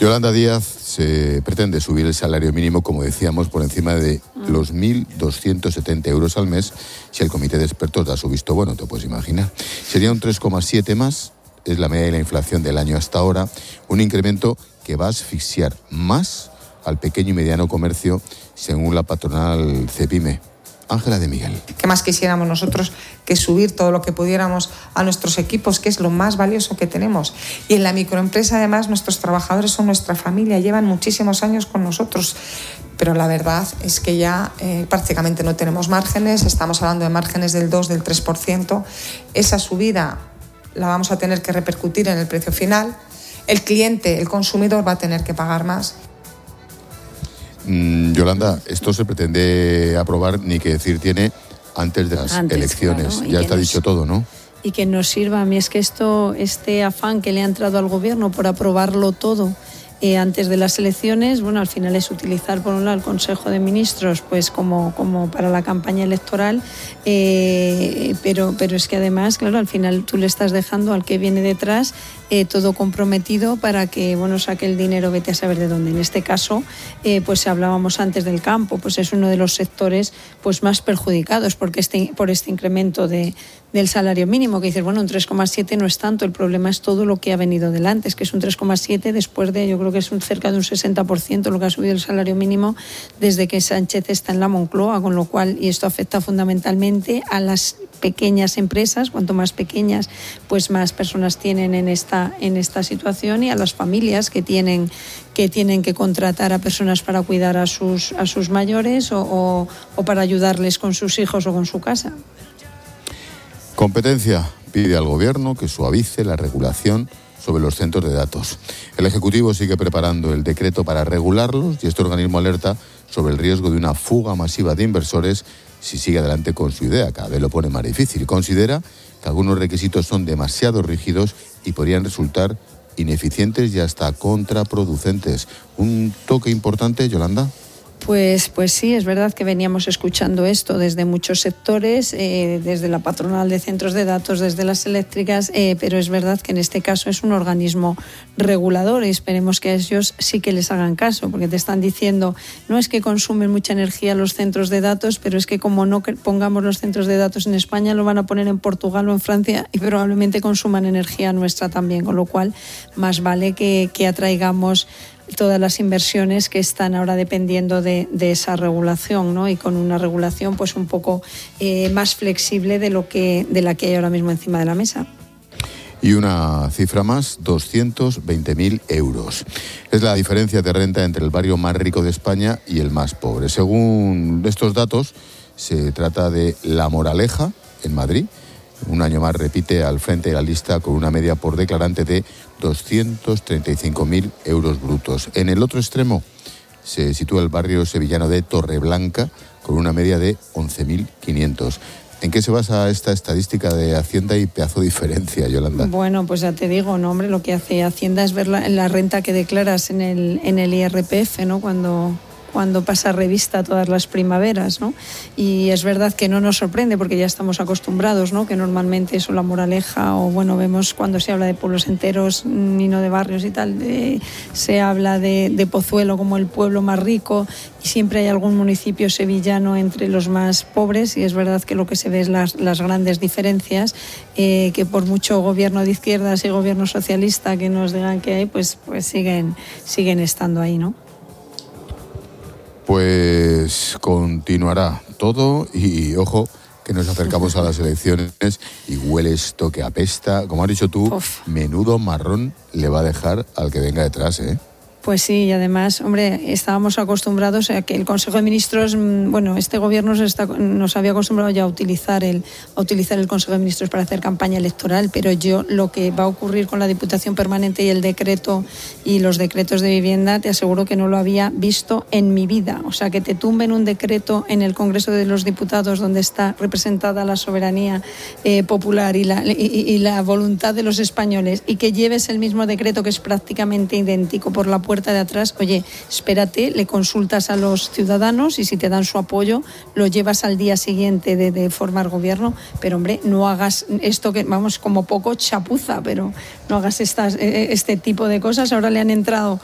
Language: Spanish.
Yolanda Díaz, se pretende subir el salario mínimo, como decíamos, por encima de los 1.270 euros al mes. Si el comité de expertos da su visto bueno, te puedes imaginar. Sería un 3,7 más, es la media de la inflación del año hasta ahora, un incremento que va a asfixiar más al pequeño y mediano comercio, según la patronal Cepime. Ángela de Miguel. ¿Qué más quisiéramos nosotros que subir todo lo que pudiéramos a nuestros equipos, que es lo más valioso que tenemos? Y en la microempresa, además, nuestros trabajadores son nuestra familia, llevan muchísimos años con nosotros. Pero la verdad es que ya prácticamente no tenemos márgenes, estamos hablando de márgenes del 2, del 3%. Esa subida la vamos a tener que repercutir en el precio final. El cliente, el consumidor, va a tener que pagar más. Yolanda, esto se pretende aprobar, ni que decir tiene, antes de las elecciones. Claro, ya está dicho todo, ¿no? Y que nos sirva. A mí es que este afán que le ha entrado al gobierno por aprobarlo todo antes de las elecciones, bueno, al final es utilizar por un lado el Consejo de Ministros pues como para la campaña electoral, pero es que además, claro, al final tú le estás dejando al que viene detrás todo comprometido para que, bueno, saque el dinero, vete a saber de dónde. En este caso, pues hablábamos antes del campo, pues es uno de los sectores pues más perjudicados por este incremento del salario mínimo, que dices, bueno, un 3,7 no es tanto, el problema es todo lo que ha venido delante, es que es un 3,7 después de, yo creo que es cerca de un 60% lo que ha subido el salario mínimo desde que Sánchez está en la Moncloa, con lo cual, y esto afecta fundamentalmente a las pequeñas empresas, cuanto más pequeñas, pues más personas tienen en esta situación, y a las familias que tienen que contratar a personas para cuidar a sus mayores o para ayudarles con sus hijos o con su casa. Competencia pide al Gobierno que suavice la regulación sobre los centros de datos. El Ejecutivo sigue preparando el decreto para regularlos y este organismo alerta sobre el riesgo de una fuga masiva de inversores si sigue adelante con su idea. Cada vez lo pone más difícil. Considera que algunos requisitos son demasiado rígidos y podrían resultar ineficientes y hasta contraproducentes. ¿Un toque importante, Yolanda? Pues sí, es verdad que veníamos escuchando esto desde muchos sectores, desde la patronal de centros de datos, desde las eléctricas, pero es verdad que en este caso es un organismo regulador y esperemos que a ellos sí que les hagan caso, porque te están diciendo, no es que consumen mucha energía los centros de datos, pero es que como no pongamos los centros de datos en España, lo van a poner en Portugal o en Francia y probablemente consuman energía nuestra también, con lo cual más vale que atraigamos todas las inversiones que están ahora dependiendo de esa regulación, ¿no? Y con una regulación pues un poco más flexible de la que hay ahora mismo encima de la mesa. Y una cifra más, 220.000 euros. Es la diferencia de renta entre el barrio más rico de España y el más pobre. Según estos datos, se trata de La Moraleja, en Madrid. Un año más repite al frente de la lista con una media por declarante de 235.000 euros brutos. En el otro extremo se sitúa el barrio sevillano de Torreblanca con una media de 11.500. ¿En qué se basa esta estadística de Hacienda y pedazo de diferencia, Yolanda? Bueno, pues ya te digo, no, hombre, lo que hace Hacienda es ver la renta que declaras en el IRPF, ¿no? Cuando pasa revista todas las primaveras, ¿no? Y es verdad que no nos sorprende porque ya estamos acostumbrados, ¿no? Que normalmente eso, La Moraleja, o bueno, vemos cuando se habla de pueblos enteros y no de barrios y tal, se habla de Pozuelo como el pueblo más rico y siempre hay algún municipio sevillano entre los más pobres, y es verdad que lo que se ve es las grandes diferencias, que por mucho gobierno de izquierdas y gobierno socialista que nos digan que hay, pues siguen estando ahí, ¿no? Pues continuará todo y ojo que nos acercamos a las elecciones y huele esto que apesta. Como has dicho tú, menudo marrón le va a dejar al que venga detrás, ¿eh? Pues sí, y además, hombre, estábamos acostumbrados a que el Consejo de Ministros, bueno, este gobierno nos había acostumbrado ya a utilizar el Consejo de Ministros para hacer campaña electoral, pero lo que va a ocurrir con la Diputación Permanente y el decreto y los decretos de vivienda, te aseguro que no lo había visto en mi vida. O sea, que te tumben un decreto en el Congreso de los Diputados donde está representada la soberanía popular y la voluntad de los españoles, y que lleves el mismo decreto que es prácticamente idéntico por la puerta de atrás. Oye, espérate, le consultas a los ciudadanos y si te dan su apoyo lo llevas al día siguiente de formar gobierno, pero hombre, no hagas esto que, vamos, como poco chapuza, pero no hagas este tipo de cosas. Ahora le han entrado